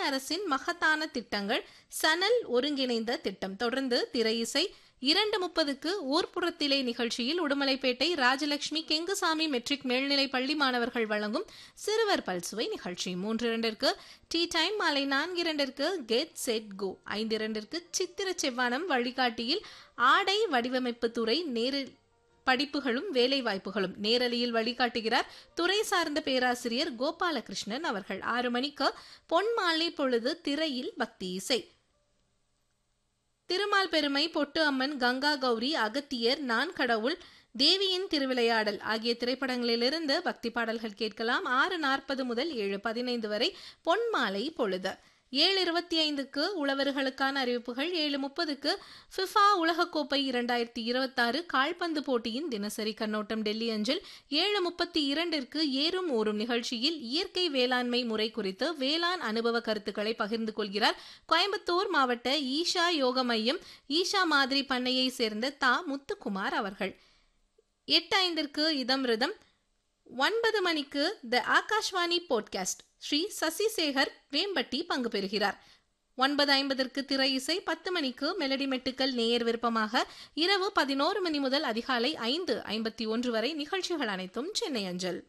அரசின் மகத்தான திட்டங்கள் சனல் ஒருங்கிணைந்த திட்டம். தொடர்ந்து திரை இசை. 2:30க்கு ஊர்ப்புறத்திலே நிகழ்ச்சியில் உடுமலைப்பேட்டை ராஜலட்சுமி கெங்குசாமி மெட்ரிக் மேல்நிலை பள்ளி மாணவர்கள் வழங்கும் சிறுவர் பல்சுவை நிகழ்ச்சி. 3:02க்கு டீ டைம். மாலை 4:02க்கு கெட் செட் கோ. 5:02க்கு சித்திர செவ்வானம் வழிகாட்டியில் ஆடை வடிவமைப்பு துறை படிப்புகளும் வேலை வாய்ப்புகளும் நேரலையில் வழிகாட்டுகிறார் துறை சார்ந்த பேராசிரியர் கோபாலகிருஷ்ணன் அவர்கள். 6 மணிக்கு பொன்மாலை பொழுது திரையில் பக்தி இசை. திருமால் பெருமை, பொட்டு அம்மன், கங்கா கௌரி, அகத்தியர், நான் கடவுள், தேவியின் திருவிளையாடல் ஆகிய திரைப்படங்களிலிருந்து பக்தி பாடல்கள் கேட்கலாம். 6:40 முதல் 7:15 வரை பொன்மாலை பொழுது. 7:25க்கு உழவர்களுக்கான அறிவிப்புகள். 7:30க்கு ஃபிஃபா உலகக்கோப்பை 2026 கால்பந்து போட்டியின் தினசரி கண்ணோட்டம் டெல்லி அஞ்சல். 7:32ற்கு ஏறும் ஊறும் நிகழ்ச்சியில் இயற்கை வேளாண்மை முறை குறித்து வேளாண் அனுபவ கருத்துக்களை பகிர்ந்து கொள்கிறார் கோயம்புத்தூர் மாவட்ட ஈஷா யோக மையம் ஈஷா மாதிரி பண்ணையை சேர்ந்த தா முத்துக்குமார் அவர்கள். 8:05ற்கு இதம் ரிதம். 9 மணிக்கு த ஆகாஷ்வாணி போட்காஸ்ட் ஸ்ரீ சசிசேகர் வேம்பட்டி பங்கு பெறுகிறார். 9:50ற்கு திரை இசை. 10 மணிக்கு மெலடி மெட்டுக்கள் நேயர் விருப்பமாக. இரவு 11 மணி முதல் அதிகாலை 5:51 வரை நிகழ்ச்சிகள் அனைத்தும் சென்னை அஞ்சல்.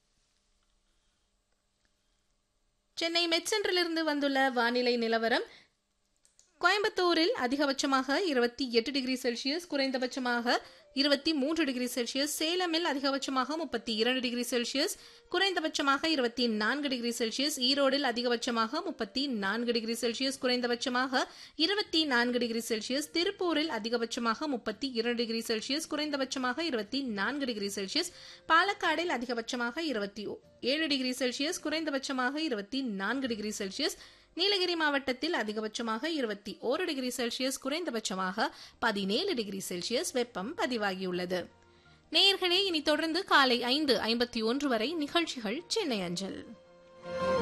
சென்னை மெட்சென்றிலிருந்து வந்துள்ள வானிலை நிலவரம். கோயம்புத்தூரில் அதிகபட்சமாக 28 டிகிரி செல்சியஸ், குறைந்தபட்சமாக 23 டிகிரி செல்சியஸ். சேலமில் அதிகபட்சமாக 32 டிகிரி செல்சியஸ், குறைந்தபட்சமாக 24 டிகிரி செல்சியஸ். ஈரோடில் அதிகபட்சமாக 34 டிகிரி செல்சியஸ், குறைந்தபட்சமாக 24 டிகிரி செல்சியஸ். திருப்பூரில் அதிகபட்சமாக 32 டிகிரி செல்சியஸ், குறைந்தபட்சமாக 24 டிகிரி செல்சியஸ். பாலக்காடில் அதிகபட்சமாக 27 டிகிரி செல்சியஸ், குறைந்தபட்சமாக 24 டிகிரி செல்சியஸ். நீலகிரி மாவட்டத்தில் அதிகபட்சமாக 21 டிகிரி செல்சியஸ், குறைந்தபட்சமாக 17 டிகிரி செல்சியஸ் வெப்பம் பதிவாகியுள்ளது. நேயர்களே, இனி தொடர்ந்து காலை 5:51 வரை நிகழ்ச்சிகள் சென்னை அஞ்சல்.